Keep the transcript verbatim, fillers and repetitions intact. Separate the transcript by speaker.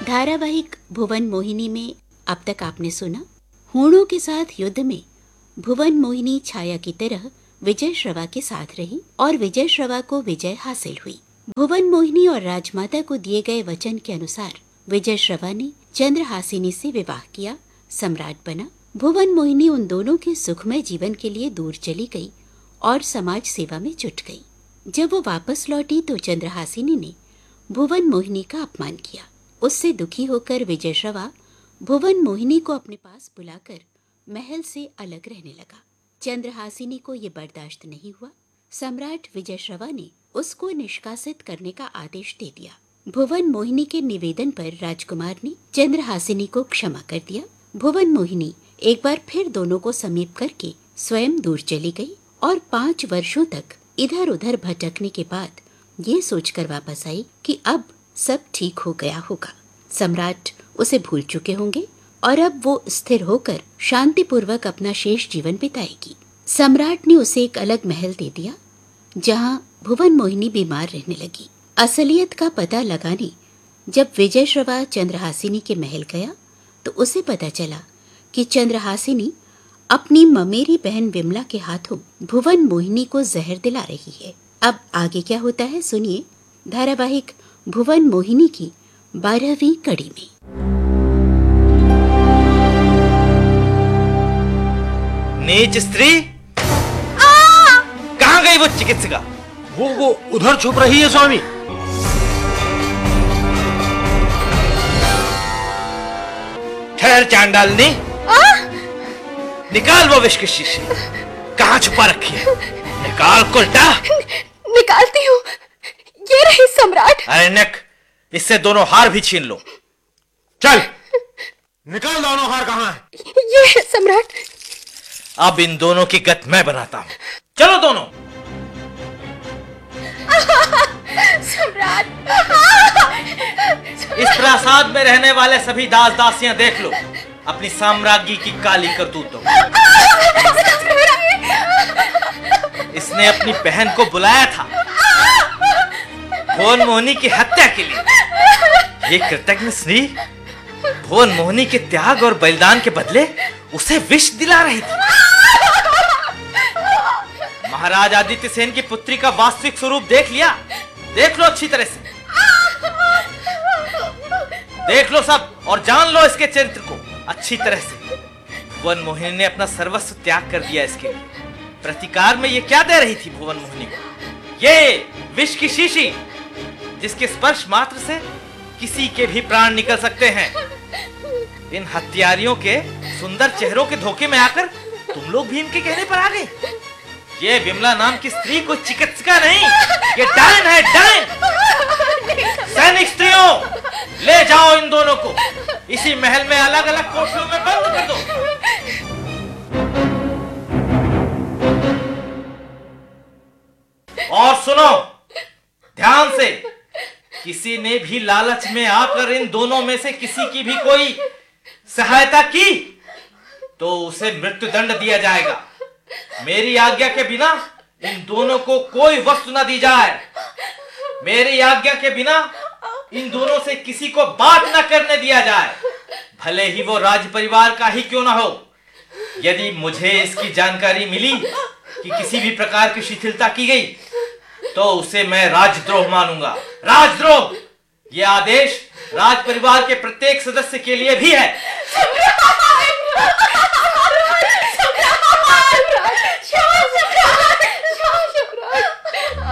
Speaker 1: धारावाहिक भुवन मोहिनी में अब तक आपने सुना, हूणों के साथ युद्ध में भुवन मोहिनी छाया की तरह विजय श्रवा के साथ रही और विजय श्रवा को विजय हासिल हुई। भुवन मोहिनी और राजमाता को दिए गए वचन के अनुसार विजय श्रवा ने चंद्रहासिनी से विवाह किया, सम्राट बना। भुवन मोहिनी उन दोनों के सुखमय जीवन के लिए दूर चली गई और समाज सेवा में जुट गई। जब वो वापस लौटी तो चंद्रहासिनी ने भुवन मोहिनी का अपमान किया। उससे दुखी होकर विजय श्रवा भुवन मोहिनी को अपने पास बुलाकर महल से अलग रहने लगा। चंद्रहासिनी को ये बर्दाश्त नहीं हुआ। सम्राट विजय श्रवा ने उसको निष्कासित करने का आदेश दे दिया। भुवन मोहिनी के निवेदन पर राजकुमार ने चंद्रहासिनी को क्षमा कर दिया। भुवन मोहिनी एक बार फिर दोनों को समीप करके स्वयं दूर चली गई और पांच वर्षों तक इधर उधर भटकने के बाद ये सोचकर वापस आई कि अब सब ठीक हो गया होगा। सम्राट उसे भूल चुके होंगे और अब वो स्थिर होकर शांतिपूर्वक अपना शेष जीवन बिताएगी। सम्राट ने उसे एक अलग महल दे दिया जहां भुवन मोहिनी बीमार रहने लगी। असलियत का पता लगाने जब विजय श्रवा चंद्रहासिनी के महल गया तो उसे पता चला कि चंद्रहासिनी अपनी ममेरी बहन विमला के हाथों भुवन मोहिनी को जहर दिला रही है। अब आगे क्या होता है सुनिए धारावाहिक भुवन मोहिनी की बारहवीं कड़ी में।
Speaker 2: नीच स्त्री, कहाँ गई वो चिकित्सिका?
Speaker 3: वो वो उधर छुप रही है स्वामी।
Speaker 2: ठहर चांडालनी, निकाल वो विष की शीशी। कहाँ छुपा रखी है? निकाल कुलटा।
Speaker 4: निकालती हूँ। ये रही सम्राट।
Speaker 2: अरे नक, इससे दोनों हार भी छीन लो।
Speaker 3: चल निकाल, दोनों हार कहाँ है?
Speaker 4: ये है सम्राट।
Speaker 2: अब इन दोनों की गत मैं बनाता हूँ। चलो दोनों।
Speaker 4: सम्राट।
Speaker 2: इस प्रासाद में रहने वाले सभी दास दासियां देख लो अपनी साम्राज्ञी की काली करतूतों। इसने अपनी बहन को बुलाया था भुवन मोहिनी की हत्या के लिए। ये कृतज्ञ स्त्री भुवन मोहिनी के त्याग और बलिदान के बदले उसे विष दिला रही थी। महाराज आदित्य सेन की पुत्री का वास्तविक स्वरूप देख लिया? देख लो अच्छी तरह से, देख लो सब और जान लो इसके चरित्र को अच्छी तरह से। भुवन मोहिनी ने अपना सर्वस्व त्याग कर दिया इसके लिए। प्रतिकार में ये क्या दे रही थी भुवन मोहिनी को? ये विष की शीशी जिसके स्पर्श मात्र से किसी के भी प्राण निकल सकते हैं। इन हत्यारियों के सुंदर चेहरों के धोखे में आकर तुम लोग भी इनके कहने पर आ गए। ये विमला नाम की स्त्री कोई चिकित्सिका नहीं, ये डायन है, डायन। सैनिक स्त्रियों, ले जाओ इन दोनों को इसी महल में अलग अलग कोठरियों में बंद कर दो। और सुनो ध्यान से, किसी ने भी लालच में आकर इन दोनों में से किसी की भी कोई सहायता की तो उसे मृत्यु दंड दिया जाएगा। मेरी आज्ञा के बिना इन दोनों को कोई वस्तु न दी जाए। मेरी आज्ञा के बिना इन दोनों से किसी को बात न करने दिया जाए, भले ही वो राज परिवार का ही क्यों ना हो। यदि मुझे इसकी जानकारी मिली कि किसी भी प्रकार की शिथिलता की गई तो उसे मैं राजद्रोह मानूंगा। राजद्रोह, यह आदेश राज परिवार के प्रत्येक सदस्य के लिए भी है।